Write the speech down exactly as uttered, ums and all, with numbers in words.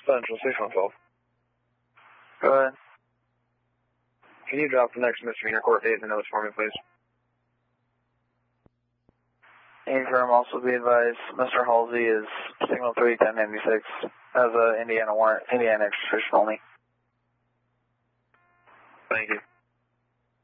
Central six one twelve. Go ahead. Can you drop the next misdemeanor court date and notes for me, please? Affirm, also be advised, Mister Halsey is signal three ten ninety-six as a Indiana warrant, Indiana extradition only. Thank you.